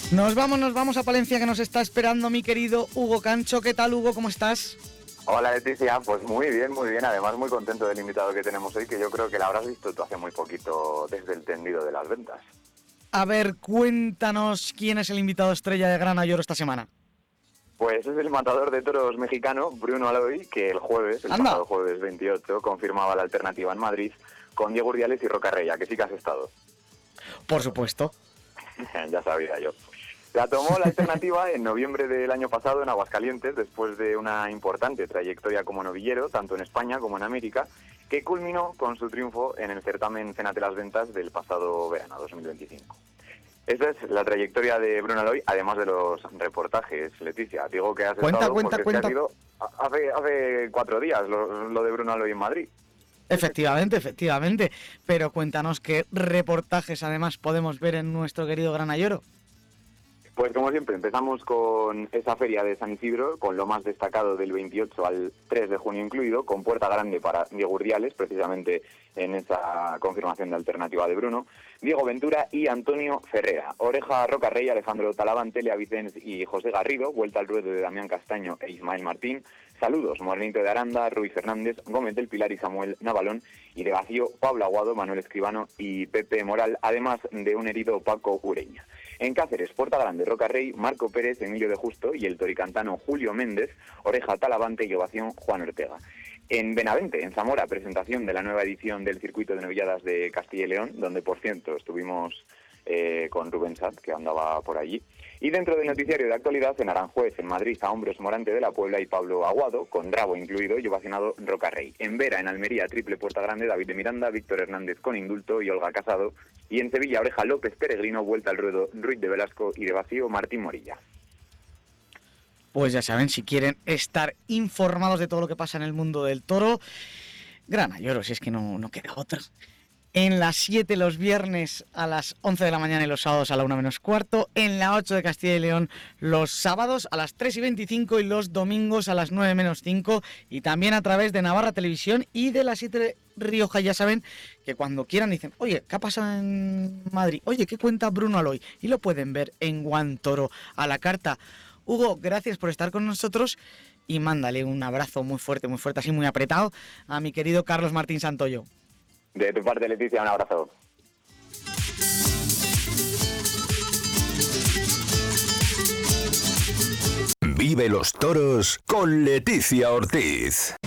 Nos vamos a Palencia, que nos está esperando mi querido Hugo Cancho. ¿Qué tal, Hugo? ¿Cómo estás? Hola, Leticia, pues muy bien, además muy contento del invitado que tenemos hoy, que yo creo que la habrás visto tú hace muy poquito desde el tendido de las ventas. A ver, cuéntanos quién es el invitado estrella de Gran Ayoro esta semana. Pues es el matador de toros mexicano, Bruno Aloy, que el pasado jueves 28, confirmaba la alternativa en Madrid con Diego Urdiales y Roca Rey, que sí que has estado. Por supuesto. Ya sabía yo. La tomó la alternativa en noviembre del año pasado en Aguascalientes, después de una importante trayectoria como novillero, tanto en España como en América, que culminó con su triunfo en el certamen Cénate las Ventas del pasado verano 2025. Esa es la trayectoria de Bruno Aloy, además de los reportajes. Leticia, digo que has estado porque ha sido hace 4 días lo de Bruno Aloy en Madrid. Efectivamente, pero cuéntanos qué reportajes además podemos ver en nuestro querido Gran Ayoro. Pues como siempre, empezamos con esa feria de San Isidro, con lo más destacado del 28 al 3 de junio incluido, con puerta grande para Diego Urdiales, precisamente en esa confirmación de alternativa de Bruno, Diego Ventura y Antonio Ferrera, Oreja Roca Rey, Alejandro Talavante, Lea Vicens y José Garrido, vuelta al ruedo de Damián Castaño e Ismael Martín, saludos Morenito de Aranda, Ruiz Fernández, Gómez del Pilar y Samuel Navalón, y de vacío Pablo Aguado, Manuel Escribano y Pepe Moral, además de un herido Paco Ureña. En Cáceres, puerta grande, Roca Rey, Marco Pérez, Emilio de Justo y el toricantano Julio Méndez, Oreja Talavante y ovación Juan Ortega. En Benavente, en Zamora, presentación de la nueva edición del circuito de novilladas de Castilla y León, donde por cierto estuvimos con Rubén Sat, que andaba por allí. Y dentro del noticiario de actualidad, en Aranjuez, en Madrid, a hombros Morante de la Puebla y Pablo Aguado, con rabo incluido, y ovacionado Roca Rey. En Vera, en Almería, triple puerta grande, David de Miranda, Víctor Hernández con indulto y Olga Casado. Y en Sevilla, Oreja López Peregrino, vuelta al ruedo Ruiz de Velasco y de vacío Martín Morilla. Pues ya saben, si quieren estar informados de todo lo que pasa en el mundo del toro, Gran Ayoro, si es que no queda otra. En la 7 los viernes a las 11 de la mañana y los sábados a la 1 menos cuarto. En la 8 de Castilla y León los sábados a las 3 y 25 y los domingos a las 9 menos 5. Y también a través de Navarra Televisión y de la 7 Rioja. Ya saben que cuando quieran dicen, oye, ¿qué ha pasado en Madrid? Oye, ¿qué cuenta Bruno Aloy? Y lo pueden ver en Guantoro a la carta. Hugo, gracias por estar con nosotros y mándale un abrazo muy fuerte, así muy apretado a mi querido Carlos Martín Santoyo. De tu parte, Leticia, un abrazo. Vive los toros con Leticia Ortiz.